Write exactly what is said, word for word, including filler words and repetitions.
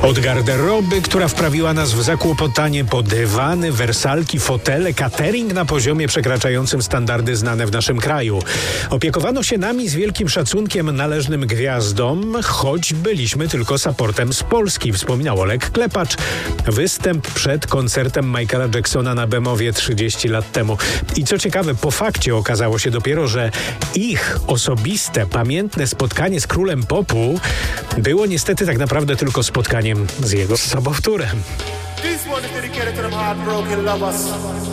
Od garderoby, która wprawiła nas w zakłopotanie, po dywany, wersalki, fotele, catering na poziomie przekraczającym standardy znane w naszym kraju. Opiekowano się nami z wielkim szacunkiem należnym gwiazdom, choć byliśmy tylko supportem z Polski, wspominał Oleg Klepacz. Występ przed koncertem Michaela Jacksona na Bemowie trzydzieści lat temu. I co ciekawe, po fakcie okazało się dopiero, że ich osobiste, pamiętne spotkanie z królem popu było niestety tak naprawdę tylko spotkaniem z jego sobowtórem. This one is dedicated to them heartbroken lovers.